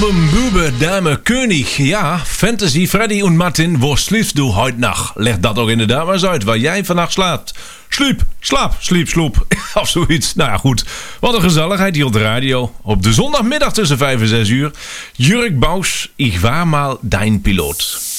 Bube, Dame, König. Ja, Fantasy, Freddy und Martin, wo schläfst du heute Nacht? Leg dat ook inderdaad maar eens uit waar jij vannacht slaapt. Sliep, sloep. Of zoiets. Nou ja, goed. Wat een gezelligheid hier op de radio. Op de zondagmiddag tussen 5 en 6 uur. Jurk Baus, ik waar mal dein Pilot.